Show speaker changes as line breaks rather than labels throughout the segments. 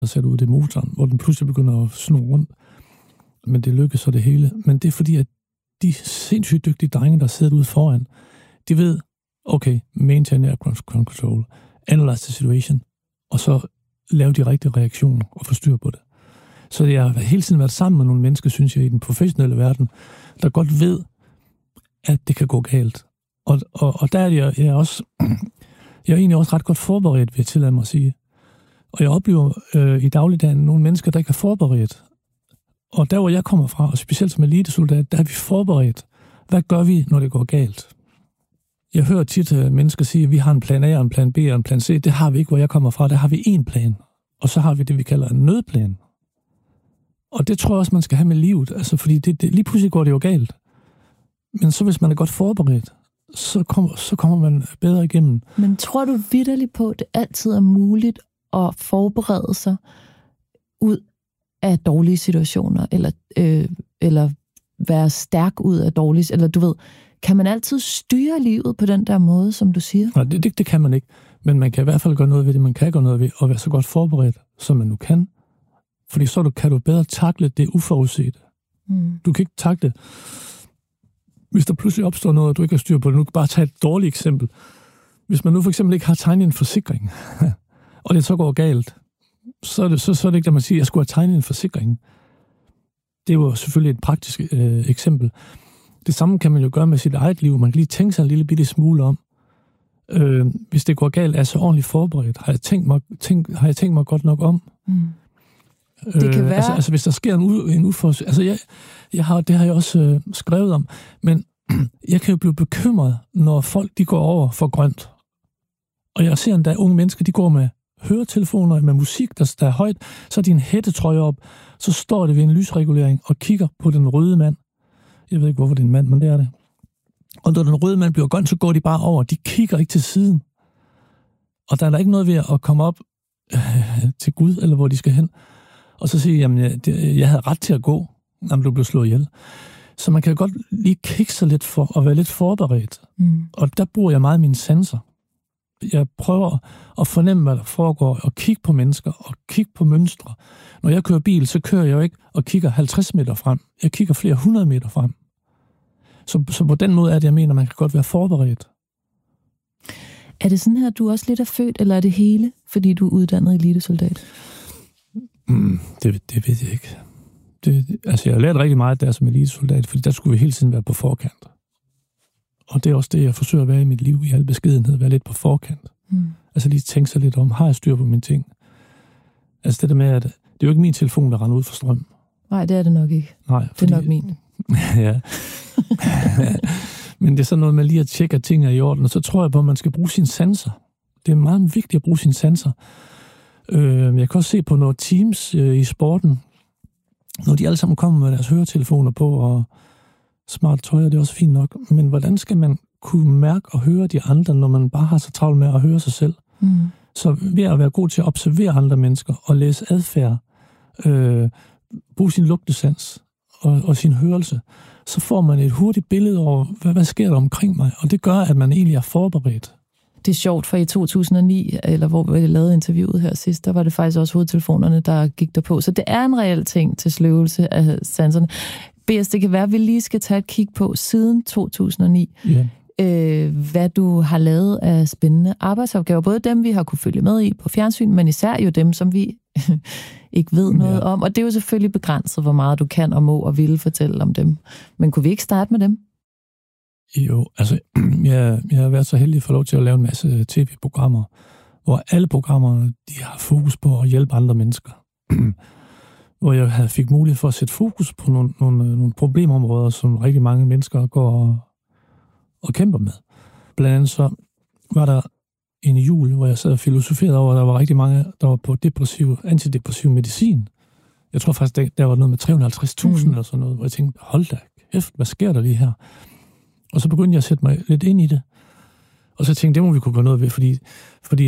der sætter ud, det er motoren, hvor den pludselig begynder at snurre rundt. Men det lykkes så det hele. Men det er fordi, at de sindssygt dygtige drenge, der sidder ude foran, de ved, okay, maintain air control, analyze the situation, og så lave de rigtige reaktioner og få styr på det. Så jeg har hele tiden været sammen med nogle mennesker, synes jeg, i den professionelle verden, der godt ved, at det kan gå galt. Og der er jeg er egentlig også ret godt forberedt, vil jeg tillade mig at sige. Og jeg oplever i dagligdagen nogle mennesker, der ikke er forberedt. Og der, hvor jeg kommer fra, og specielt som elitesoldat, der er vi forberedt. Hvad gør vi, når det går galt? Jeg hører tit mennesker sige, at vi har en plan A, en plan B og en plan C. Det har vi ikke, hvor jeg kommer fra. Der har vi én plan. Og så har vi det, vi kalder en nødplan. Og det tror jeg også, man skal have med livet. Altså, fordi lige pludselig går det jo galt. Men så hvis man er godt forberedt, så kommer man bedre igennem.
Men tror du vitterligt på, at det altid er muligt at forberede sig ud af dårlige situationer, eller være stærk ud af dårlige, eller du ved, kan man altid styre livet på den der måde, som du siger?
Nej, det kan man ikke. Men man kan i hvert fald gøre noget ved det. Man kan gøre noget ved at være så godt forberedt, som man nu kan. Fordi så kan du bedre takle det uforudsete. Du kan ikke takle, hvis der pludselig opstår noget, og du ikke har styr på det. Nu kan bare tage et dårligt eksempel. Hvis man nu for eksempel ikke har tegnet en forsikring, og det så går galt, så er det ikke, at man siger, at jeg skulle have tegnet en forsikring. Det er jo selvfølgelig et praktisk eksempel. Det samme kan man jo gøre med sit eget liv. Man kan lige tænke sig en lille bitte smule om. Hvis det går galt, er jeg så ordentligt forberedt? Har jeg tænkt mig godt nok om?
Det kan være...
Altså hvis der sker en uforudsigt... Altså det har jeg også skrevet om, men jeg kan jo blive bekymret, når folk de går over for grønt. Og jeg ser endda unge mennesker, de går med høretelefoner, med musik, der er højt, så er de en hættetrøje op, så står det ved en lysregulering og kigger på den røde mand. Jeg ved ikke, hvorfor det er en mand, men det er det. Og når den røde mand bliver grøn, så går de bare over. De kigger ikke til siden. Og der er der ikke noget ved at komme op til Gud, eller hvor de skal hen. Og så sige, jamen, jeg havde ret til at gå, når du blev slået ihjel. Så man kan godt lige kigge sig lidt for at være lidt forberedt. Og der bruger jeg meget mine sanser. Jeg prøver at fornemme, hvad der foregår, og kigge på mennesker, og kigge på mønstre. Når jeg kører bil, så kører jeg jo ikke og kigger 50 meter frem. Jeg kigger flere 100 meter frem. Så på den måde er det, jeg mener, man kan godt være forberedt.
Er det sådan her, at du også lidt er født, eller er det hele, fordi du er uddannet elitesoldat?
Det ved jeg ikke. Jeg har lært rigtig meget der som elitesoldat, fordi der skulle vi hele tiden være på forkant. Og det er også det, jeg forsøger at være i mit liv, i al beskedenhed, være lidt på forkant. Altså lige tænke sig lidt om, har jeg styr på mine ting? Altså det der med, at det er jo ikke min telefon, der render ud for strøm.
Nej, det er det nok ikke.
Nej,
det er nok min.
Ja. Men det er sådan noget med lige at tjekke, at ting er i orden, og så tror jeg på, at man skal bruge sine sanser. Det er meget vigtigt at bruge sine sanser. Jeg kan også se på nogle teams i sporten, når de alle sammen kommer med deres høretelefoner på, og smart tøj, det er også fint nok. Men hvordan skal man kunne mærke og høre de andre, når man bare har så travlt med at høre sig selv? Så ved at være god til at observere andre mennesker og læse adfærd, bruge sin lugtesans og sin hørelse, så får man et hurtigt billede over, hvad sker der omkring mig? Og det gør, at man egentlig er forberedt.
Det er sjovt, for i 2009, eller hvor vi lavede interviewet her sidst, der var det faktisk også hovedtelefonerne, der gik derpå. Så det er en reel ting til sløvelse af sanserne. B.S., det kan være, at vi lige skal tage et kig på siden 2009. Hvad du har lavet af spændende arbejdsopgaver. Både dem, vi har kunne følge med i på fjernsyn, men især jo dem, som vi ikke ved noget om. Og det er jo selvfølgelig begrænset, hvor meget du kan og må og vil fortælle om dem. Men kunne vi ikke starte med dem?
Jo, altså, jeg har været så heldig at få lov til at lave en masse tv-programmer, hvor alle programmerne, de har fokus på at hjælpe andre mennesker. Hvor jeg fik mulighed for at sætte fokus på nogle problemområder, som rigtig mange mennesker går og kæmper med. Blandt andet så var der en jul, hvor jeg sad og filosoferede over, at der var rigtig mange, der var på antidepressiv medicin. Jeg tror faktisk, der var noget med 350.000 eller sådan noget, hvor jeg tænkte, hold da kæft, hvad sker der lige her? Og så begyndte jeg at sætte mig lidt ind i det. Og så tænkte jeg, det må vi kunne gøre noget ved, fordi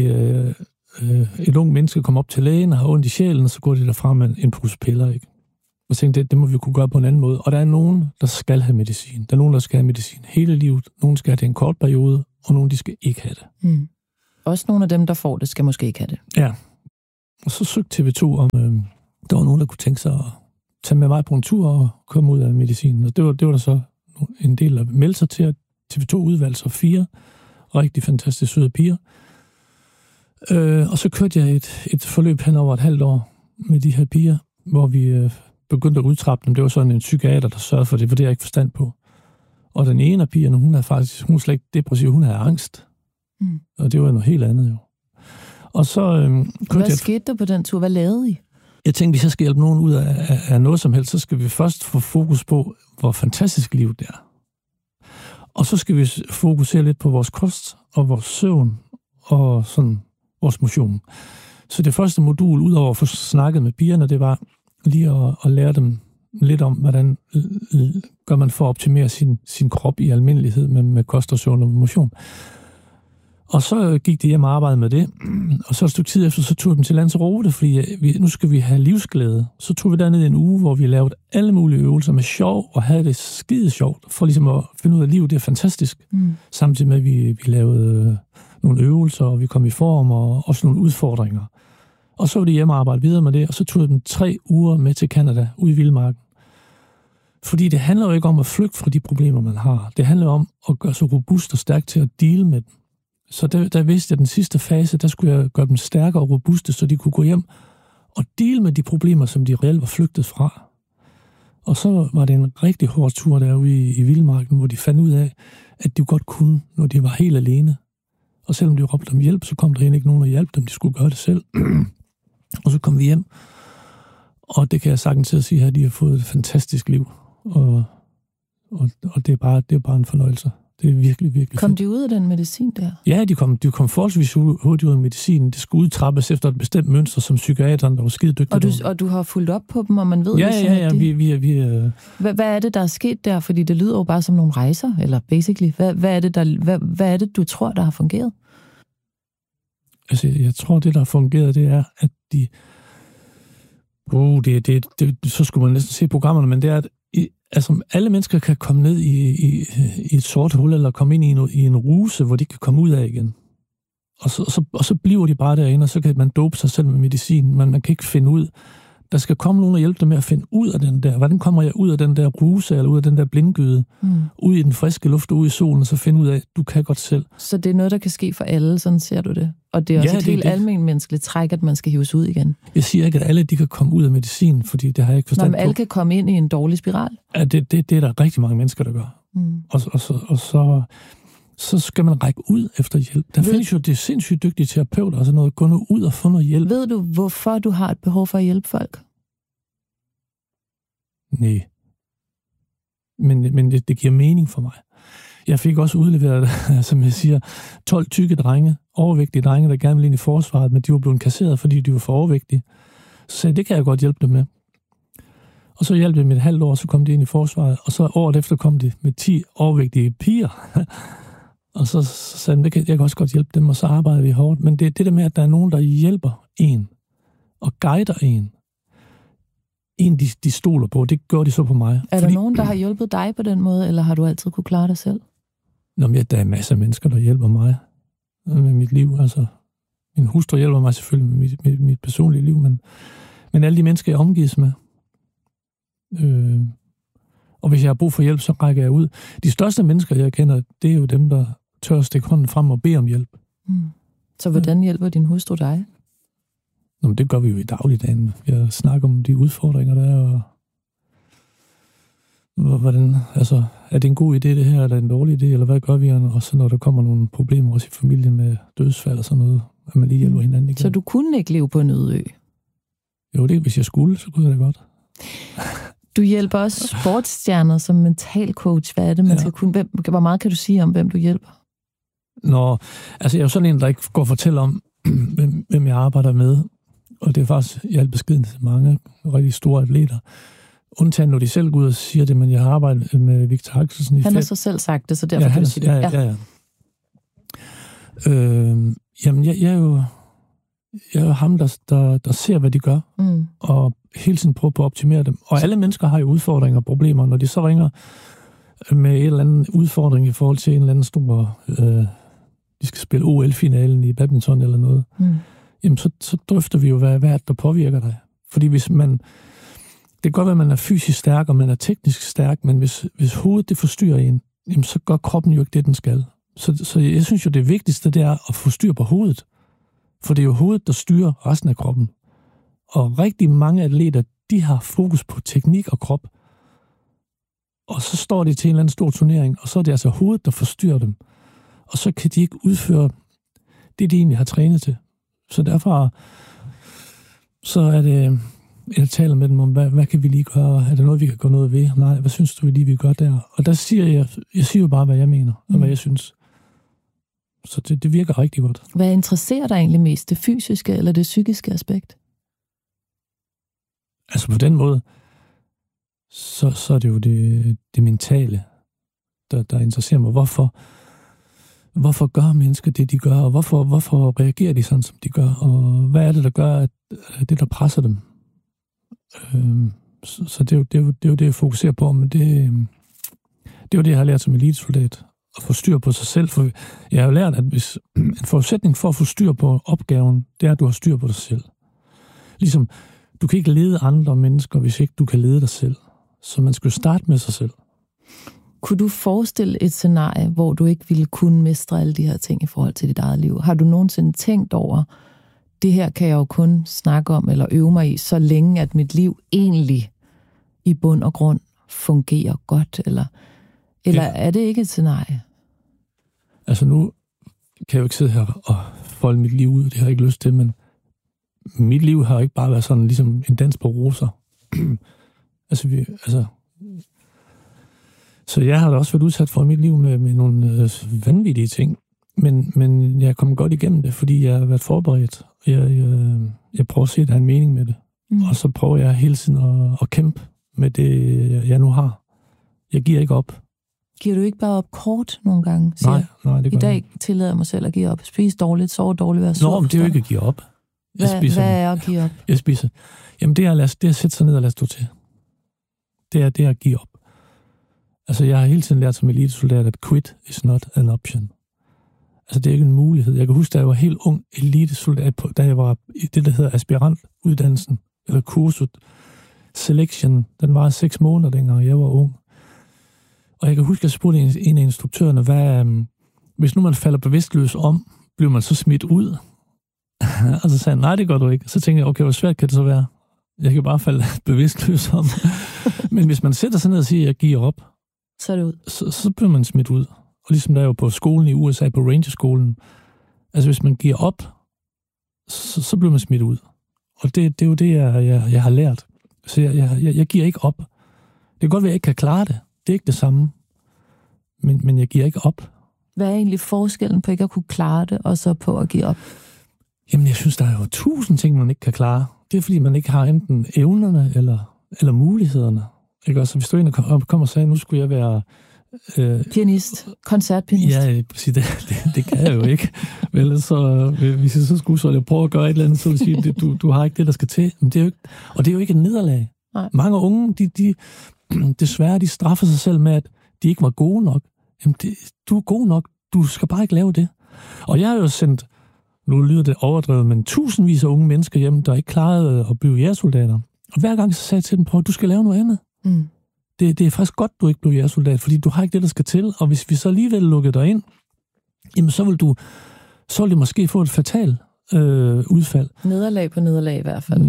et ung menneske kommer op til lægen og har ondt i sjælen, og så går de derfra med en pose piller, ikke? Og så tænkte det må vi kunne gøre på en anden måde. Og der er nogen, der skal have medicin. Der er nogen, der skal have medicin hele livet. Nogen skal have det en kort periode, og nogen, de skal ikke have det.
Også nogle af dem, der får det, skal måske ikke have det.
Ja. Og så søgte TV2 om, der var nogen, der kunne tænke sig at tage med mig på en tur og komme ud af medicinen. Og det var der så en del, der meldte sig til, at TV2 udvalgte så 4 rigtig fantastisk søde piger. Og så kørte jeg et forløb hen over et halvt år med de her piger, hvor vi begyndte at udtrappe dem. Det var sådan en psykiater, der sørgede for det, for det har jeg ikke forstand på. Og den ene af pigerne, hun er slet ikke depressiv, hun havde angst. Mm. Og det var noget helt andet jo. Og så
hvad skete der på den tur? Hvad lavede I?
Jeg tænkte, hvis jeg skal hjælpe nogen ud af noget som helst, så skal vi først få fokus på, hvor fantastisk liv det er. Og så skal vi fokusere lidt på vores kost og vores søvn og sådan vores motion. Så det første modul, udover at få snakket med pigerne, det var lige at lære dem lidt om, hvordan gør man for at optimere sin krop i almindelighed med kost og søvn og motion. Og så gik de hjem og arbejdede med det, og så et stykke tid efter, så tog dem til Lanzarote, fordi nu skal vi have livsglæde. Så tog vi derned en uge, hvor vi lavede alle mulige øvelser med sjov, og havde det skide sjovt, for ligesom at finde ud af, at livet det er fantastisk. Mm. Samtidig med, at vi lavede nogle øvelser, og vi kom i form, og også nogle udfordringer. Og så var de hjemme og arbejdede videre med det, og så tog jeg dem 3 uger med til Canada, ude i vildmarken. Fordi det handler jo ikke om at flygte fra de problemer, man har. Det handler om at gøre sig robust og stærk til at deale med dem. Så der vidste jeg, at den sidste fase, der skulle jeg gøre dem stærkere og robuste, så de kunne gå hjem og deale med de problemer, som de reelt var flygtet fra. Og så var det en rigtig hård tur derude i vildmarken, hvor de fandt ud af, at de godt kunne, når de var helt alene. Og selvom de råbte om hjælp, så kom der egentlig ikke nogen, der hjalp dem. De skulle gøre det selv. Og så kom vi hjem. Og det kan jeg sagtens til at sige her, at de har fået et fantastisk liv. Og det er bare en fornøjelse. Det er virkelig, virkelig
Kom de ud af den medicin der?
Ja, de kom forholdsvis hurtigt ud af medicinen. Det skulle udtrappes efter et bestemt mønster, som psykiateren, der var skide dygtig.
Og du har fulgt op på dem, og man ved...
Ja,
Hvad er det, der er sket der? Fordi det lyder jo bare som nogle rejser, eller basically. Hvad er det, du tror, der har fungeret?
Altså, jeg tror, det, der har fungeret, det er, at de... så skulle man næsten se programmerne, men det er, at alle mennesker kan komme ned i et sort hul, eller komme ind i en ruse, hvor de kan komme ud af igen. Og så bliver de bare derinde, og så kan man dope sig selv med medicin, men man kan ikke finde ud. Der skal komme nogen og hjælpe dem med at finde ud af den der. Hvordan kommer jeg ud af den der ruse, eller ud af den der blindgyde? Ud i den friske luft, og ud i solen, og så finde ud af, at du kan godt selv.
Så det er noget, der kan ske for alle, sådan ser du det? Og det er også et helt almindeligt menneskeligt træk, at man skal hives ud igen? Jeg siger ikke, at alle de kan komme ud af medicin, fordi det har jeg ikke forstand på. Men alle kan komme ind i en dårlig spiral?
Ja, det er der rigtig mange mennesker, der gør. Så skal man række ud efter hjælp. Der findes jo det sindssygt dygtige terapeuter, og sådan noget. Gå nu ud og få noget hjælp.
Ved du, hvorfor du har et behov for at hjælpe folk?
Nej. Men det giver mening for mig. Jeg fik også udleveret, som jeg siger, 12 tykke drenge, overvægtige drenge, der gerne ville ind i forsvaret, men de var blevet kasseret, fordi de var for overvægtige. Så sagde, det kan jeg godt hjælpe dem med. Og så hjalp jeg dem et halvt år, så kom de ind i forsvaret, og så året efter kom de med 10 overvægtige piger. Og så sagde jeg kan også godt hjælpe dem, og så arbejdede vi hårdt. Men det er det der med, at der er nogen, der hjælper en, og guider en. En, de stoler på, det gør de så på mig.
Er der nogen, der har hjulpet dig på den måde, eller har du altid kunne klare dig selv?
Nå, men der er masser af mennesker, der hjælper mig med mit liv. Altså, min hustru hjælper mig selvfølgelig med mit personlige liv, men alle de mennesker, jeg omgives med. Og hvis jeg har brug for hjælp, så rækker jeg ud. De største mennesker, jeg kender, det er jo dem, der tør at stikke hånden frem og bede om hjælp.
Så hvordan hjælper din hustru dig?
Nå, men det gør vi jo i dagligdagen. Jeg snakker om de udfordringer, der er, og hvordan, altså, er det en god idé, det her, eller en dårlig idé, eller hvad gør vi? Og så når der kommer nogle problemer også i familien med dødsfald og sådan noget, at man lige hjælper hinanden igen.
Så du kunne ikke leve på en øde ø?
Jo, det hvis jeg skulle, så kunne jeg det godt.
Du hjælper også sportsstjerner som mental coach. Hvad er det, man skal kunne? Hvor meget kan du sige om, hvem du hjælper?
Nå, altså jeg er jo sådan en, der ikke går og fortæller om, hvem jeg arbejder med. Og det er faktisk i al beskeden til mange rigtig store atleter. Undtagen, når de selv går ud og siger det, men jeg har arbejdet med Victor Axelsen.
Han har så selv sagt det, så derfor kan du sige det.
Ja. Jamen, jeg er jo ham, der ser, hvad de gør, og hele tiden prøver på at optimere dem. Og alle mennesker har jo udfordringer og problemer. Når de så ringer med en eller anden udfordring i forhold til en eller anden stor... de skal spille OL-finalen i badminton eller noget. jamen så drøfter vi jo, hvad er det, der påvirker dig. Fordi hvis man... Det kan godt være, at man er fysisk stærk, og man er teknisk stærk, men hvis hovedet det forstyrrer en, jamen så gør kroppen jo ikke det, den skal. Så jeg synes jo, det vigtigste, det er at få styr på hovedet. For det er jo hovedet, der styrer resten af kroppen. Og rigtig mange atleter, de har fokus på teknik og krop. Og så står de til en eller anden stor turnering, og så er det altså hovedet, der forstyrrer dem. Og så kan de ikke udføre det, de egentlig har trænet til. Så derfor så er det, jeg taler med dem om, hvad kan vi lige gøre? Er der noget, vi kan gå noget ved? Nej, hvad synes du lige, vi gør der? Og der siger jeg siger jo bare, hvad jeg mener, og hvad jeg synes. Så det virker rigtig godt.
Hvad interesserer dig egentlig mest? Det fysiske eller det psykiske aspekt?
Altså på den måde, så er det jo det mentale, der interesserer mig. Hvorfor gør mennesker det, de gør, og hvorfor reagerer de sådan, som de gør, og hvad er det, der gør, at det, der presser dem? Så det er jo det, jeg fokuserer på, men det er jo det, jeg har lært som elitesoldat, at få styr på sig selv, for jeg har jo lært, at hvis en forudsætning for at få styr på opgaven, det er, at du har styr på dig selv. Ligesom, du kan ikke lede andre mennesker, hvis ikke du kan lede dig selv. Så man skal jo starte med sig selv.
Kunne du forestille et scenarie, hvor du ikke ville kunne mestre alle de her ting i forhold til dit eget liv? Har du nogensinde tænkt over, det her kan jeg jo kun snakke om eller øve mig i, så længe at mit liv egentlig i bund og grund fungerer godt? Eller er det ikke et scenarie? Altså
nu kan jeg jo ikke sidde her og folde mit liv ud, det har jeg ikke lyst til, men mit liv har ikke bare været sådan ligesom en dans på roser. Så jeg har da også været udsat for mit liv med nogle vanvittige ting. Men jeg er kommet godt igennem det, fordi jeg har været forberedt. Jeg prøver at se, at der er en mening med det. Og så prøver jeg hele tiden at kæmpe med det, jeg nu har. Jeg giver ikke op.
Giver du ikke bare op kort nogle gange?
Nej, det gør
I dag tillader jeg mig selv at give op. Spise dårligt, sove dårligt, være sur.
Nå, men det er jo ikke at give op.
Hvad er at give op?
Jeg spiser. Jamen det er at sætte sig ned og lade stå til. Det er at give op. Altså jeg har hele tiden lært som elitesoldat, at quit is not an option. Altså det er ikke en mulighed. Jeg kan huske, da jeg var helt ung elitesoldat, da jeg var i det, der hedder aspirantuddannelsen, eller kurset, selection, den var 6 måneder dengang, jeg var ung. Og jeg kan huske, at jeg spurgte en af instruktørerne, hvis nu man falder bevidstløs om, bliver man så smidt ud? Og så sagde han, nej, det gør du ikke. Så tænkte jeg, okay, hvor svært kan det så være? Jeg kan bare falde bevidstløs om. Men hvis man sætter sig ned og siger, at jeg giver op,
så er det ud.
Så bliver man smidt ud. Og ligesom der er jo på skolen i USA, på Rangerskolen, altså hvis man giver op, så bliver man smidt ud. Og det er jo det, jeg har lært. Så jeg giver ikke op. Det kan godt være, at jeg ikke kan klare det. Det er ikke det samme. Men jeg giver ikke op.
Hvad er egentlig forskellen på ikke at kunne klare det, og så på at give op?
Jamen, jeg synes, der er jo 1000 ting, man ikke kan klare. Det er, fordi man ikke har enten evnerne eller mulighederne. Ikke? Altså, hvis du egentlig kommer og sagde, nu skulle jeg være...
pianist, koncertpianist.
Ja, præcis. Det kan jeg jo ikke. Vel, så hvis jeg så skulle så jeg prøve at gøre et eller andet, så vil jeg sige, du har ikke det, der skal til. Men det er jo ikke, og det er jo ikke et nederlag.
Nej.
Mange unge, de desværre, de straffer sig selv med, at de ikke var gode nok. Jamen, du er god nok. Du skal bare ikke lave det. Og jeg har jo sendt, nu lyder det overdrevet, men tusindvis af unge mennesker hjem, der ikke klarede at blive jægersoldater. Og hver gang så sagde jeg til dem, prøv, du skal lave noget andet. Mm. Det er faktisk godt, du ikke blev jægersoldat, fordi du har ikke det, der skal til. Og hvis vi så alligevel lukker dig ind, jamen så vil du måske få et fatalt udfald.
Nederlag på nederlag i hvert fald.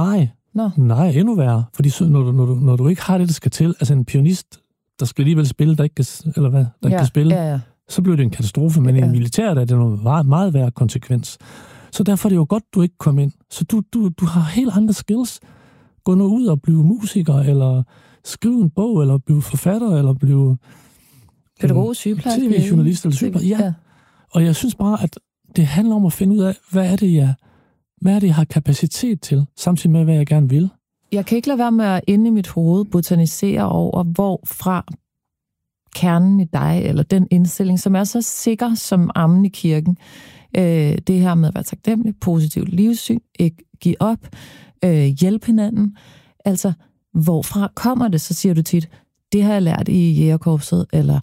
Nej, endnu værre. Fordi så, når du ikke har det, der skal til, altså en pianist, der skal alligevel spille, der ikke kan, eller hvad, der ikke kan spille, så bliver det en katastrofe. Men i en militær, der er det noget meget, meget værre konsekvens. Så derfor er det jo godt, du ikke kom ind. Så du har helt andre skills. Gå nu ud og blive musiker, eller skrive en bog, eller blive forfatter, eller blive
pædagog, sygeplejerske,
tv-journalist eller sygeplejerske. Ja. Og jeg synes bare, at det handler om at finde ud af, hvad er det, jeg har kapacitet til, samtidig med, hvad jeg gerne vil.
Jeg kan ikke lade være med at inde i mit hoved botanisere over, hvorfra kernen i dig, eller den indstilling, som er så sikker som ammen i kirken, det her med at være taknemmelig, positivt livssyn, ikke give op, hjælpe hinanden. Altså, hvorfra kommer det? Så siger du tit, det har jeg lært i jægerkorpset, eller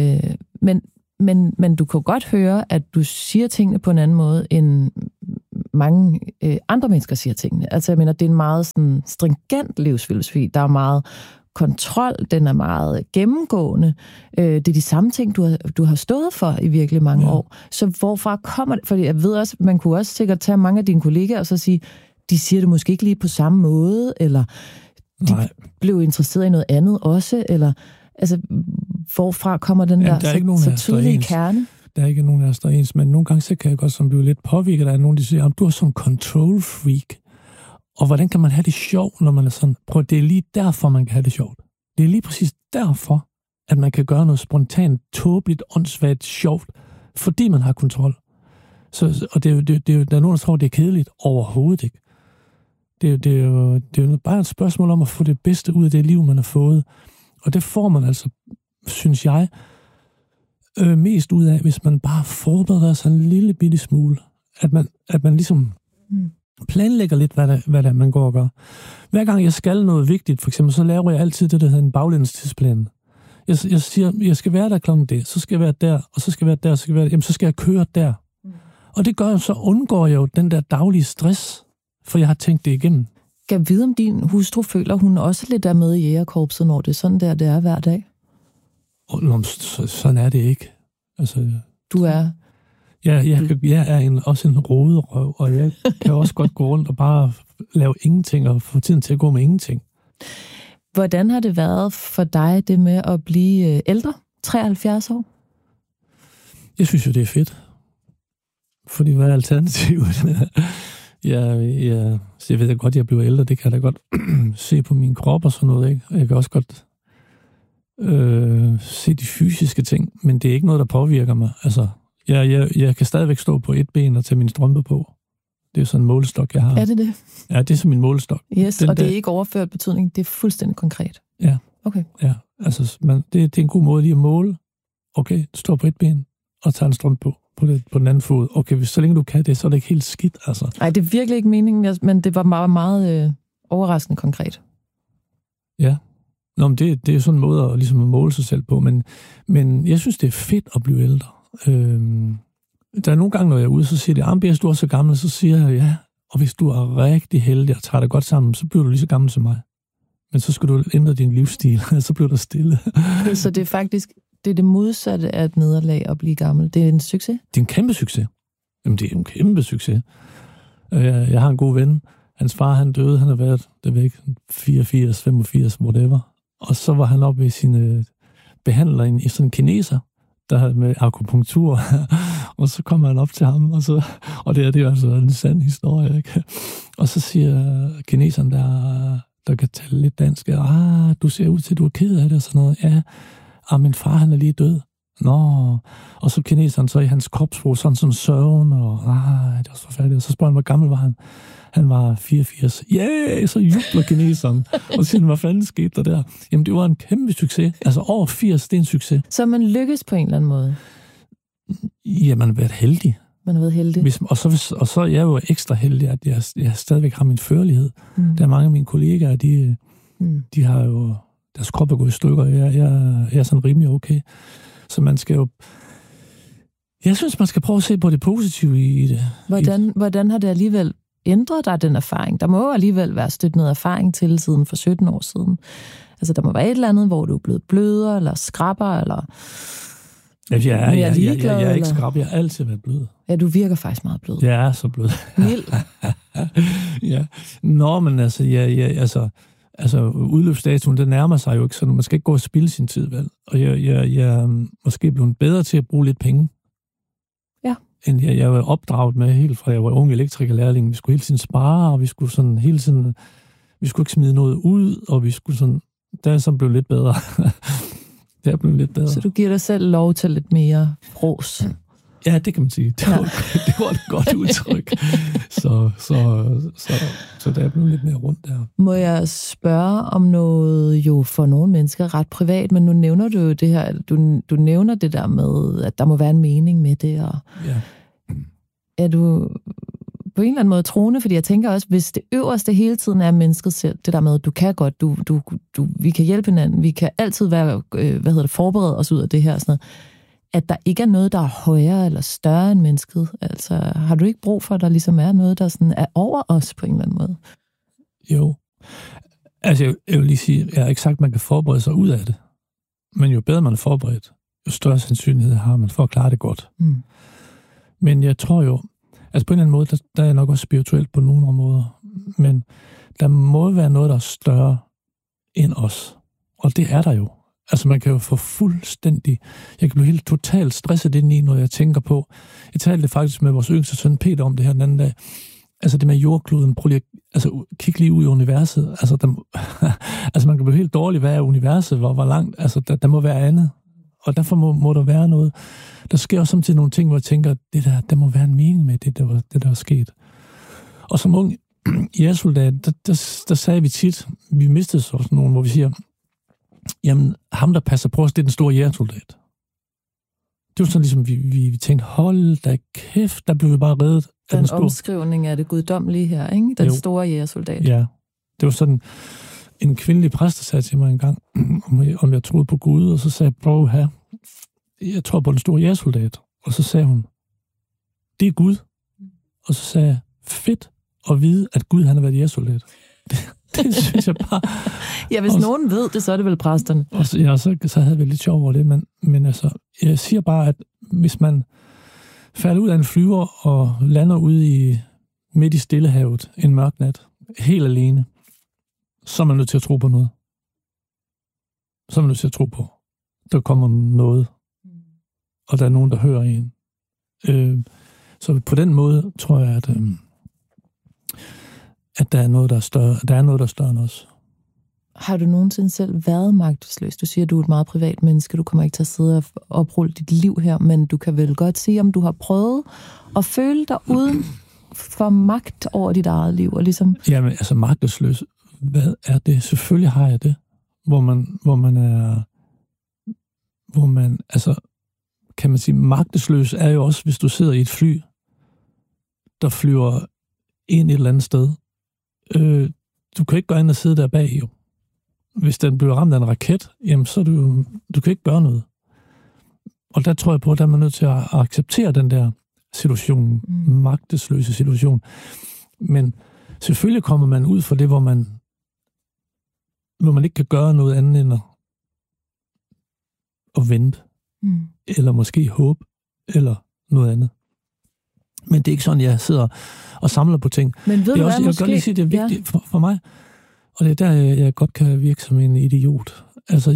men du kan godt høre, at du siger tingene på en anden måde, end mange andre mennesker siger tingene. Altså jeg mener, det er en meget sådan stringent livsfilosofi. Der er meget kontrol, den er meget gennemgående. Det er de samme ting, du har stået for i virkelig mange år. Så hvorfra kommer det? Fordi jeg ved også, man kunne også sikkert tage mange af dine kollegaer og så sige, de siger det måske ikke lige på samme måde, eller de blev interesseret i noget andet også, eller altså, hvorfra kommer den der så tydelige kerne?
Der er ikke nogen af os, der er ens, men nogle gange så kan jeg godt som blive lidt påvirket af nogen, der siger, du er sådan en control freak. Og hvordan kan man have det sjovt, når man er sådan, det er lige derfor, man kan have det sjovt. Det er lige præcis derfor, at man kan gøre noget spontant, tåbeligt, åndssvagt, sjovt, fordi man har kontrol. Og der er nogen, der tror, det er kedeligt. Overhovedet ikke. Det er jo bare et spørgsmål om at få det bedste ud af det liv, man har fået. Og det får man altså, synes jeg, mest ud af, hvis man bare forbereder sig en lille bitte smule. At man ligesom planlægger lidt, hvad det er, man går og gør. Hver gang jeg skal noget vigtigt, for eksempel, så laver jeg altid det, der hedder en baglæns tidsplan. Jeg siger, jeg skal være der klokken det, så skal jeg være der, og så skal jeg være der, så skal jeg køre der. Og det gør jeg, så undgår jeg jo den der daglige stress, for jeg har tænkt det igennem.
Kan jeg vide, om din hustru føler, hun også lidt er med i jægerkorpset, når det er sådan der, det er hver dag?
Sådan er det ikke. Altså,
du er...
Jeg er også en roderøv, og jeg kan også godt gå rundt og bare lave ingenting, og få tiden til at gå med ingenting.
Hvordan har det været for dig, det med at blive ældre? 73 år?
Jeg synes jo, det er fedt. Fordi hvad er alternativet? Jeg ved da godt, at jeg bliver ældre. Det kan jeg da godt se på min krop og sådan noget. Ikke? Jeg kan også godt se de fysiske ting, men det er ikke noget, der påvirker mig. Altså, jeg kan stadigvæk stå på et ben og tage min strømpe på. Det er sådan en målestok, jeg har.
Er det det?
Ja, det er som min målestok.
Yes, og det er ikke overført betydning. Det er fuldstændig konkret.
Ja.
Okay.
Ja, altså, det er en god måde lige at måle. Okay, du står på et ben og tager en strømpe på den anden fod. Okay, så længe du kan det, så er det ikke helt skidt, altså.
Nej, det er virkelig ikke meningen, men det var meget, meget overraskende konkret.
Ja. Nå, men det er sådan en måde at, ligesom at måle sig selv på, men jeg synes, det er fedt at blive ældre. Der er nogle gange, når jeg er ude, så siger de, hvis du er så gammel, så siger jeg, ja, og hvis du er rigtig heldig og tager det godt sammen, så bliver du lige så gammel som mig. Men så skal du ændre din livsstil, så bliver du stille.
Så det er faktisk det modsatte af et nederlag at blive gammel. Det er en succes?
Det er en kæmpe succes. Jamen, det er en kæmpe succes. Jeg har en god ven. Hans far, han døde. Han har været, det ved ikke, 84, 85, whatever. Og så var han oppe i sine behandlere i sådan en kineser, der havde med akupunktur. Og så kommer han op til ham, og det er altså en sand historie, ikke? Og så siger kineseren, der kan tale lidt dansk, du ser ud til, at du er ked af det, og sådan noget. Ja, min far, han er lige død. Nå, og så kineseren så i hans kropsprog, sådan sørgen, og det var så forfærdeligt. Og så spørger han, hvor gammel var han? Han var 84. Yeah, så jubler kineseren. Og siger, hvad fanden skete der? Jamen, det var en kæmpe succes. Altså, over 80, det er en succes.
Så man lykkes på en eller anden måde?
Ja, man har været heldig.
Man har været heldig.
Og så er jeg jo ekstra heldig, at jeg stadigvæk har min førlighed. Der er mange af mine kollegaer, de har jo... Deres krop er gået i stykker, og jeg er sådan rimelig okay. Så man skal jo... Jeg synes, man skal prøve at se på det positive i det.
Hvordan har det alligevel ændret dig, den erfaring? Der må jo alligevel være stødt noget erfaring til siden for 17 år siden. Altså, der må være et eller andet, hvor du er blevet blødere, eller skrabber, eller...
Jeg er ikke skrab, jeg har altid været blød.
Ja, du virker faktisk meget blød.
Jeg er så blød.
Mild.
Ja. Nå, men altså, udløbsdatoen, den nærmer sig jo ikke, så man skal ikke gå og spilde sin tid, vel? Og jeg er måske blevet bedre til at bruge lidt penge.
Ja.
End jeg var opdraget med helt fra jeg var ung elektrikerlærling. Vi skulle hele tiden spare, og vi skulle sådan hele tiden... Vi skulle ikke smide noget ud, og vi skulle sådan... Der er sådan blevet lidt bedre. Det er blevet lidt bedre.
Så du giver dig selv lov til lidt mere ros?
Ja, det kan man sige. Det var et godt udtryk. Så der er blevet lidt mere rundt der.
Må jeg spørge om noget jo for nogle mennesker ret privat, men nu nævner du jo det her, du nævner det der med, at der må være en mening med det. Og
ja.
Er du på en eller anden måde troende? Fordi jeg tænker også, hvis det øverste hele tiden er mennesket selv, det der med, at du kan godt, vi kan hjælpe hinanden, vi kan altid være, forberedt os ud af det her og sådan noget. at der ikke er noget, der er højere eller større end mennesket? Altså, har du ikke brug for, at der ligesom er noget, der sådan er over os på en eller anden måde?
Jo. Altså, jeg vil lige sige, jeg har ikke sagt, at man kan forberede sig ud af det. Men jo bedre man er forberedt, jo større sandsynlighed har man for at klare det godt. Mm. Men jeg tror jo, altså på en eller anden måde, der er jeg nok også spirituelt på nogle områder, men der må være noget, der er større end os. Og det er der jo. Altså man kan jo få fuldstændig, jeg kan blive helt totalt stresset ind i, når jeg tænker på, jeg talte faktisk med vores yngste søn Peter om det her den anden dag, altså det med jordkloden, prøv lige kig lige ud i universet, altså man kan blive helt dårlig, hvad er universet, hvor langt, altså der må være andet, og derfor må der være noget. Der sker også samtidig nogle ting, hvor jeg tænker, der må være en mening med det der er sket. Og som ung jægersoldat, der sagde vi tit, vi mistede så også nogen, hvor vi siger, jamen, ham der passer på os, det er den store jægersoldat. Det var sådan ligesom, vi tænkte, hold da kæft, der blev vi bare reddet.
Den omskrivning af det guddommelige her, ikke? Den store jægersoldat.
Ja, det var sådan, en kvindelig præst, der sagde til mig en gang, om jeg troede på Gud, og så sagde jeg, bro, her, jeg tror på den store jægersoldat. Og så sagde hun, det er Gud. Og så sagde jeg, fedt at vide, at Gud han har været jægersoldat. Det synes jeg bare...
Ja, hvis nogen ved det, så er det vel præsterne.
Og så havde vi lidt sjov over det, men altså, jeg siger bare, at hvis man falder ud af en flyver og lander ude midt i Stillehavet en mørk nat, helt alene, så er man nødt til at tro på noget. Så er man nødt til at tro på, der kommer noget, og der er nogen, der hører en. Så på den måde tror jeg, at der er noget, der er større. Der er noget, der er større end os.
Har du nogensinde selv været magtesløs? Du siger, at du er et meget privat menneske. Du kommer ikke til at sidde og oprulle dit liv her, men du kan vel godt sige, om du har prøvet at føle dig uden for magt over dit eget liv. Og ligesom...
Jamen, altså magtesløs, hvad er det? Selvfølgelig har jeg det. Hvor man, altså, kan man sige, magtesløs er jo også, hvis du sidder i et fly, der flyver ind et eller andet sted. Du kan ikke gå ind og sidde der bag, jo. Hvis den bliver ramt af en raket, jamen så du kan ikke gøre noget. Og der tror jeg på, at der er man nødt til at acceptere den der situation, magtesløse situation. Men selvfølgelig kommer man ud for det, hvor man ikke kan gøre noget andet end at vente. Eller måske håbe, eller noget andet. Men det er ikke sådan, jeg sidder og samler på ting.
Men ved du hvad,
jeg kan godt lige sige, det er vigtigt for mig. Og det er der, jeg godt kan virke som en idiot. Altså,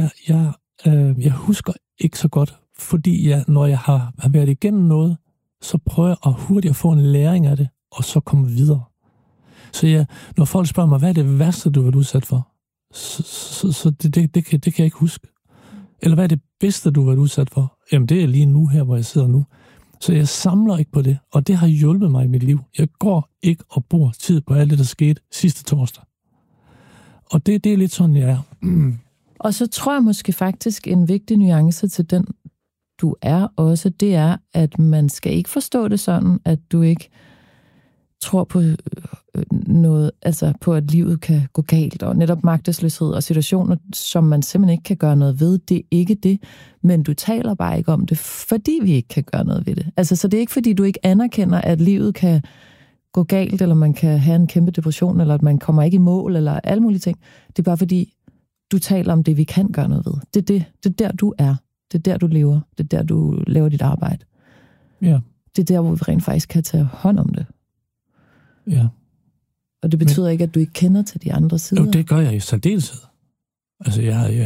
jeg husker ikke så godt, fordi når jeg har været igennem noget, så prøver jeg at hurtigt at få en læring af det, og så komme videre. Så når folk spørger mig, hvad er det værste, du har været udsat for? Så det kan jeg ikke huske. Eller hvad er det bedste, du har været udsat for? Jamen, det er lige nu her, hvor jeg sidder nu. Så jeg samler ikke på det, og det har hjulpet mig i mit liv. Jeg går ikke og bruger tid på alt det, der skete sidste torsdag. Og det er lidt sådan, jeg er.
Og så tror jeg måske faktisk, en vigtig nuance til den, du er også, det er, at man skal ikke forstå det sådan, at du ikke tror på noget, altså på, at livet kan gå galt, og netop magtesløshed og situationer, som man simpelthen ikke kan gøre noget ved. Det er ikke det, men du taler bare ikke om det, fordi vi ikke kan gøre noget ved det. Altså, så det er ikke, fordi du ikke anerkender, at livet kan gå galt, eller man kan have en kæmpe depression, eller at man kommer ikke i mål, eller alle mulige ting. Det er bare fordi, du taler om det, vi kan gøre noget ved. Det er der, du er. Det er der, du lever. Det er der, du laver dit arbejde.
Ja.
Det er der, hvor vi rent faktisk kan tage hånd om det.
Ja.
Og det betyder ikke, at du ikke kender til de andre sider.
Jo, det gør jeg i særdeleshed. Altså,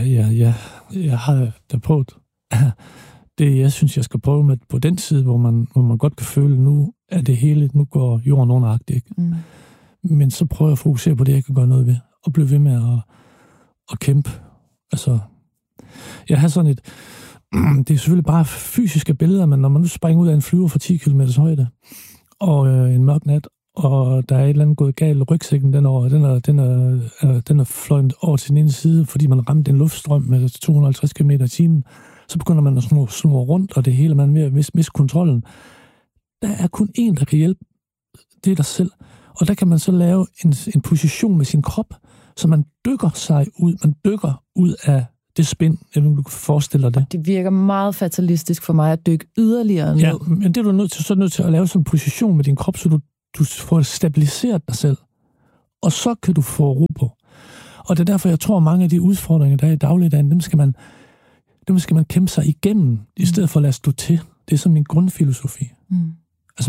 jeg har da prøvet det, jeg synes, jeg skal prøve med på den side, hvor man godt kan føle, nu er det hele, nu går jorden underagtigt, ikke? Mm. Men så prøver jeg at fokusere på det, jeg kan gøre noget ved, og blive ved med at kæmpe. Altså, jeg har sådan det er selvfølgelig bare fysiske billeder, men når man nu springer ud af en flyver for 10 km højde, og en mørk nat, og der er et eller andet gået galt, rygsækken den er fløjet over til den ene side, fordi man ramte en luftstrøm med 250 km i timen, så begynder man at snurre rundt, og det hele, man er ved at miste kontrollen. Der er kun én, der kan hjælpe. Det er dig selv. Og der kan man så lave en position med sin krop, så man dykker sig ud. Man dykker ud af det spænd, du kan forestille dig det.
Det virker meget fatalistisk for mig at dykke yderligere ned.
Ja, men det er du nødt til at lave sådan en position med din krop, så du får stabiliseret dig selv. Og så kan du få ro på. Og det er derfor, jeg tror, at mange af de udfordringer, der er i dagligdagen, dem skal man kæmpe sig igennem, i stedet for at lade stå til. Det er sådan min grundfilosofi. Altså,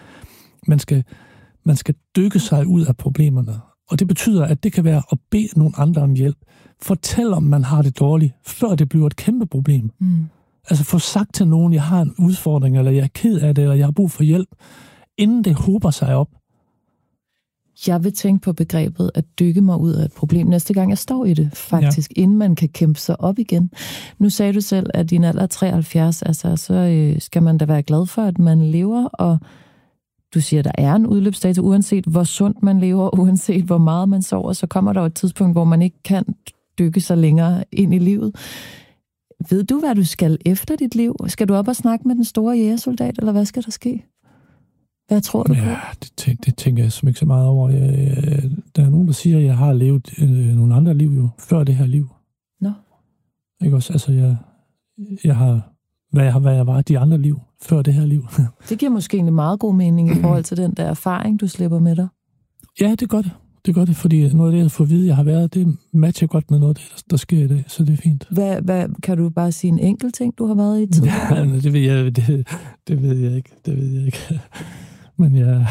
man skal dykke sig ud af problemerne. Og det betyder, at det kan være at bede nogle andre om hjælp. Fortæl om, man har det dårligt, før det bliver et kæmpe problem. Altså, få sagt til nogen, jeg har en udfordring, eller jeg er ked af det, eller jeg har brug for hjælp, inden det hober sig op.
Jeg vil tænke på begrebet at dykke mig ud af et problem næste gang, jeg står i det, faktisk, inden man kan kæmpe sig op igen. Nu sagde du selv, at din alder er 73, altså så skal man da være glad for, at man lever, og du siger, at der er en udløbsdato, uanset hvor sundt man lever, uanset hvor meget man sover, så kommer der et tidspunkt, hvor man ikke kan dykke sig længere ind i livet. Ved du, hvad du skal efter dit liv? Skal du op og snakke med den store jægersoldat, eller hvad skal der ske? Hvad tror du på?
Ja, det tænker jeg ikke så meget over. Der er nogen, der siger, at jeg har levet nogle andre liv jo, før det her liv.
Nå.
Ikke også? Altså, jeg har, hvad jeg var de andre liv, før det her liv.
Det giver måske en meget god mening i forhold til den der erfaring, du slipper med dig.
Ja, det gør det. Det gør det, fordi noget af det, jeg får at vide, jeg har været, det matcher godt med noget af det, der sker i dag, så det er fint.
Hvad kan du bare sige en enkelt ting, du har været i tidligere?
Ja, det ved jeg ikke. Men ja.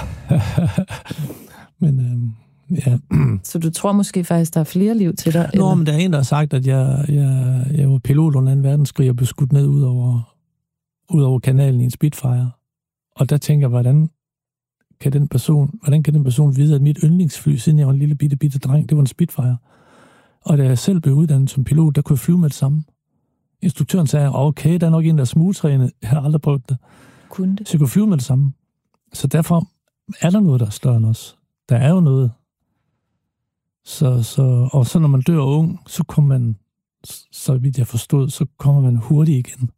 Ja.
Så du tror måske faktisk, der er flere liv til dig?
Nå, men der er en, der har sagt, at jeg var pilot under 2. verdenskrig og blev skudt ned ud over kanalen i en Spitfire. Og der tænker jeg, hvordan kan den person vide, at mit yndlingsfly, siden jeg var en lille bitte dreng, det var en Spitfire. Og da jeg selv blev uddannet som pilot, der kunne jeg flyve med det samme. Instruktøren sagde, okay, der er nok en, der er smugtrænet. Jeg har aldrig prøvet det.
Kunne det?
Så jeg kunne flyve med det samme. Så derfor er der noget, der er større end os. Der er jo noget. Og så når man dør ung, så kommer man, så vidt jeg forstod, så kommer man hurtigt igen.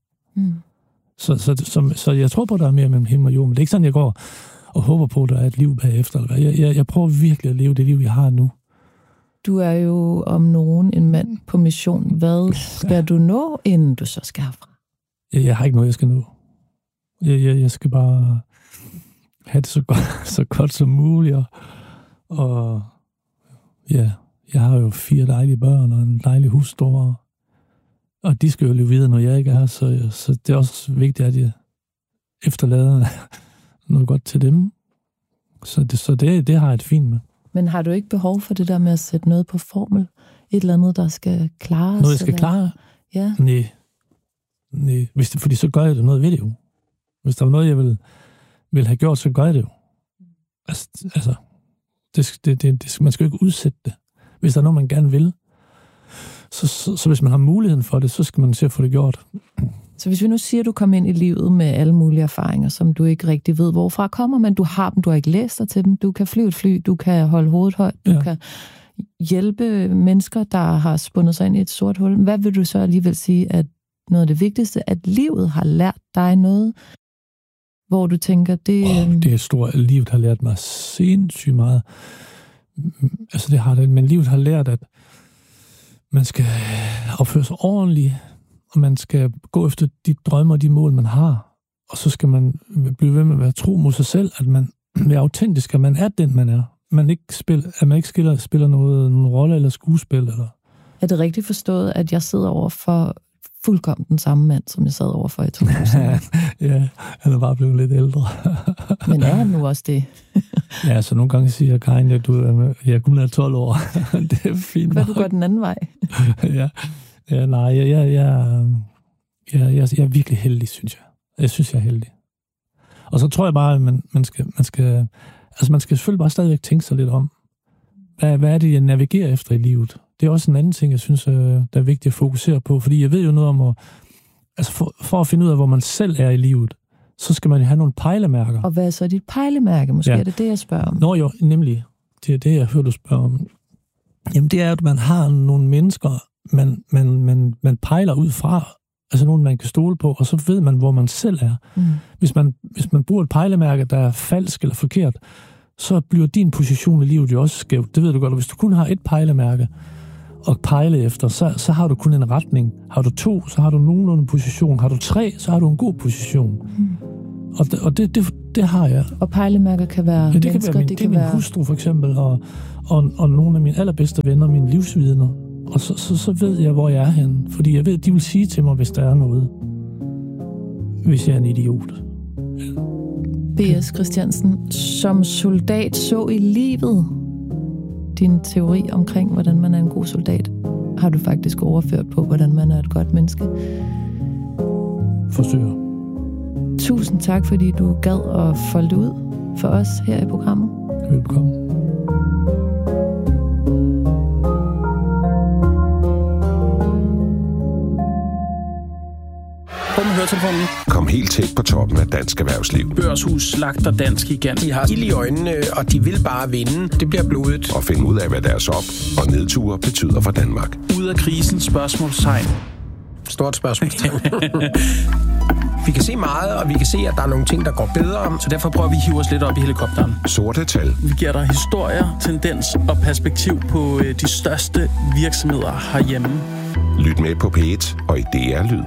Så jeg tror på, at der er mere mellem himmel og jord, men det er ikke sådan, jeg går og håber på, at der er et liv bagefter. Eller hvad. Jeg prøver virkelig at leve det liv, jeg har nu. Du
er jo om nogen en mand på mission. Hvad skal du nå, inden du så skal herfra?
Jeg har ikke noget, jeg skal nå. Jeg skal bare have det så godt som muligt. Og ja, jeg har jo 4 dejlige børn og en dejlig hustru. Og de skal jo leve videre, når jeg ikke er her. Så det er også vigtigt, at jeg efterlader noget godt til dem. Så det har jeg det fint med.
Men har du ikke behov for det der med at sætte noget på formel? Et eller andet, der skal klare?
Noget, jeg skal klare?
Ja.
Nej. Fordi så gør jeg det noget ved det jo. Hvis der var noget, jeg ville have gjort, så gør jeg det jo. Altså man skal jo ikke udsætte det. Hvis der er noget, man gerne vil, så hvis man har muligheden for det, så skal man se at få det gjort.
Så hvis vi nu siger, at du kommer ind i livet med alle mulige erfaringer, som du ikke rigtig ved, hvorfra kommer, men du har dem, du har ikke læst dig til dem, du kan flyve et fly, du kan holde hovedet højt, du kan hjælpe mennesker, der har spundet sig ind i et sort hul. Hvad vil du så alligevel sige, at noget af det vigtigste, at livet har lært dig noget, hvor du tænker, det...
det er stort. Livet har lært mig sindssygt meget. Altså det har det, men livet har lært, at man skal opføre sig ordentligt, og man skal gå efter de drømme og de mål, man har. Og så skal man blive ved med at være tro mod sig selv, at man er autentisk, at man er den, man er. At man ikke spiller nogen rolle eller skuespil. Eller...
Er det rigtigt forstået, at jeg sidder over for fuldkommen den samme mand, som jeg sad over for i 2000?
Ja, han er bare blevet lidt ældre.
Men er han nu også det?
Ja, så nogle gange siger jeg, Karin, at jeg er kun 12 år. Det er fint.
Hvad du går den anden vej?
Ja, nej, jeg er virkelig heldig, synes jeg. Jeg synes, jeg er heldig. Og så tror jeg bare, at man skal selvfølgelig bare stadigvæk tænke sig lidt om, hvad er det, jeg navigerer efter i livet? Det er også en anden ting, jeg synes, der er vigtigt at fokusere på, fordi jeg ved jo noget om for at finde ud af, hvor man selv er i livet, så skal man have nogle pejlemærker.
Og hvad er så dit pejlemærke? Måske er det det, jeg spørger om.
Nå jo, nemlig. Det er det, jeg hører, du spørger om. Jamen, det er, at man har nogle mennesker, man pejler ud fra, altså nogen, man kan stole på, og så ved man, hvor man selv er. Hvis man bruger et pejlemærke, der er falsk eller forkert, så bliver din position i livet jo også skævt. Det ved du godt. Og hvis du kun har et pejlemærke, at pejle efter, så har du kun en retning. Har du 2, så har du nogenlunde position. Har du 3, så har du en god position. Og det har jeg.
Og pejlemærker kan være
det mennesker, det kan være min hustru for eksempel, og nogle af mine allerbedste venner, mine livsvidner. Og så ved jeg, hvor jeg er henne. Fordi jeg ved, de vil sige til mig, hvis der er noget. Hvis jeg er en idiot.
B.S. Christiansen, som soldat så i livet din teori omkring, hvordan man er en god soldat, har du faktisk overført på, hvordan man er et godt menneske.
Forsøger.
Tusind tak, fordi du gad at folde det ud for os her i programmet.
Velkommen.
Kom helt tæt på toppen af dansk erhvervsliv.
Børshus slagter dansk gigant. De har ild i øjnene, og de vil bare vinde. Det bliver blodet.
Og finde ud af, hvad deres op- og nedture betyder for Danmark.
Ud af krisen, spørgsmålstegn. Stort spørgsmålstegn. Vi kan se meget, og vi kan se, at der er nogle ting, der går bedre. Så derfor prøver vi at hive os lidt op i helikopteren.
Sorte tal.
Vi giver dig historier, tendens og perspektiv på de største virksomheder herhjemme.
Lyt med på P1 og i DR Lyd.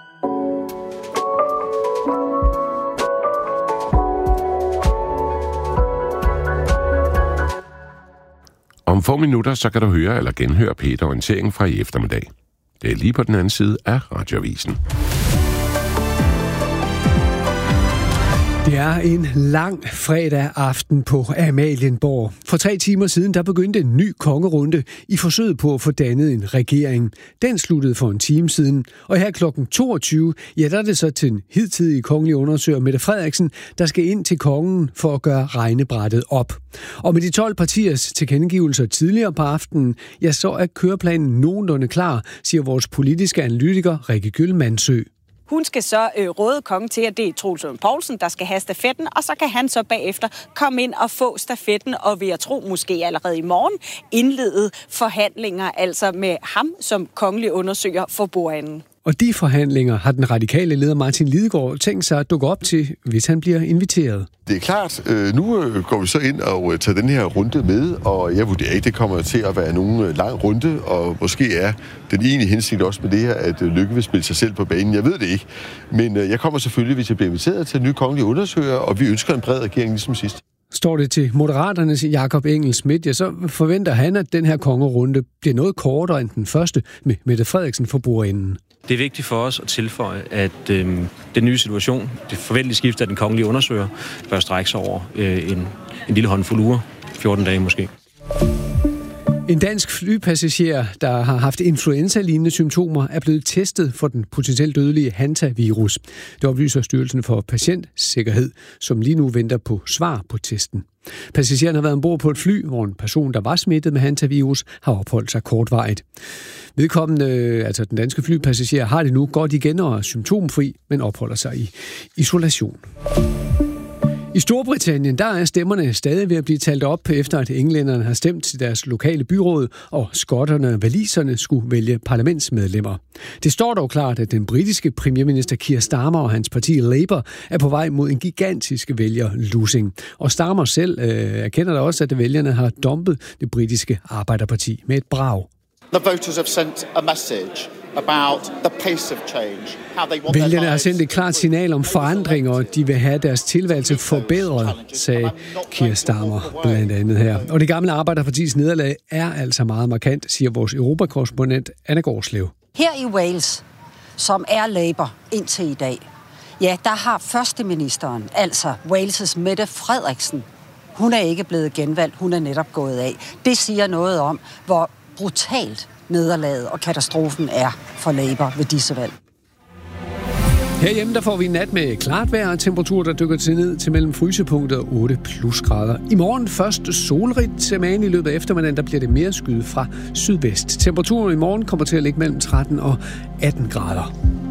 Om få minutter, så kan du høre eller genhøre P1 Orientering fra i eftermiddag. Det er lige på den anden side af Radioavisen.
Det er en lang fredag aften på Amalienborg. For 3 timer siden, der begyndte en ny kongerunde i forsøget på at få dannet en regering. Den sluttede for en time siden, og her kl. 22, ja, der er det så til den hidtidige kongelige undersøger Mette Frederiksen, der skal ind til kongen for at gøre regnebrættet op. Og med de 12 partiers tilkendegivelser tidligere på aftenen, ja, så er køreplanen nogenlunde klar, siger vores politiske analytiker Rikke Gyllmandsø.
Hun skal så råde kongen til, at det er Troels Lund Poulsen, der skal have stafetten, og så kan han så bagefter komme ind og få stafetten, og vil jeg tro måske allerede i morgen indlede forhandlinger, altså med ham som kongelig undersøger for bordenden.
Og de forhandlinger har den radikale leder Martin Lidegaard tænkt sig at dukke op til, hvis han bliver inviteret.
Det er klart, nu går vi så ind og tager den her runde med, og jeg vurderer ikke, det kommer til at være nogen lang runde, og måske er den egentlige hensigt også med det her, at Løkke vil spille sig selv på banen. Jeg ved det ikke, men jeg kommer selvfølgelig, hvis jeg bliver inviteret til en ny kongelig undersøger, og vi ønsker en bred regering ligesom sidst.
Står det til Moderaternes Jakob Engel-Schmidt, ja, så forventer han, at den her kongerunde bliver noget kortere end den første med Mette Frederiksen for bordenden.
Det er vigtigt for os at tilføje, at den nye situation, det forventelige skift af den kongelige undersøger, bør strække sig over en lille håndfuld uger, 14 dage måske.
En dansk flypassager, der har haft influenza-lignende symptomer, er blevet testet for den potentielt dødelige hantavirus. Det oplyser Styrelsen for Patientsikkerhed, som lige nu venter på svar på testen. Passageren har været ombord på et fly, hvor en person, der var smittet med hantavirus, har opholdt sig kortvarigt. Vedkommende, altså den danske flypassager, har det nu godt igen og er symptomfri, men opholder sig i isolation. I Storbritannien, der er stemmerne stadig ved at blive talt op, efter at englænderne har stemt til deres lokale byråd, og skotterne og waliserne skulle vælge parlamentsmedlemmer. Det står dog klart, at den britiske premierminister Keir Starmer og hans parti Labour er på vej mod en gigantisk vælgerlosing. Og Starmer selv erkender da også, at vælgerne har dumpet det britiske Arbejderparti med et brag.
The voters have sent a message about the pace of change.
Vælgerne har sendt et klart signal om forandring, og de vil have deres tilværelse forbedret, sagde Keir Starmer blandt andet her. Og det gamle Arbejderpartis nederlag er altså meget markant, siger vores europakorrespondent Anna Gårdslev.
Her i Wales, som er Labour indtil i dag, ja, der har førsteministeren, altså Wales' Mette Frederiksen, hun er ikke blevet genvalgt, hun er netop gået af. Det siger noget om, hvor brutalt nederlaget og katastrofen er for Labour ved disse valg.
Herhjemme der får vi en nat med klart vejr og temperatur, der dykker til ned til mellem frysepunktet og 8 plusgrader. I morgen først solrigt, men i løbet af eftermiddagen der bliver det mere skyet fra sydvest. Temperaturen i morgen kommer til at ligge mellem 13 og 18 grader.